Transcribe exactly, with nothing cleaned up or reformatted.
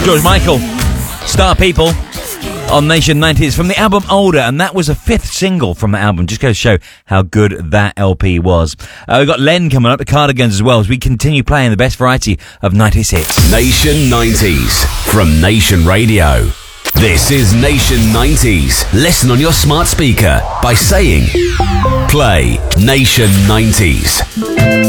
George Michael, Star People, on Nation nineties from the album Older, and that was a fifth single from the album. Just goes to show how good that L P was. Uh, we've got Len coming up, the Cardigans as well, as we continue playing the best variety of nineties hits. Nation nineties from Nation Radio. This is Nation nineties. Listen on your smart speaker by saying, play Nation nineties.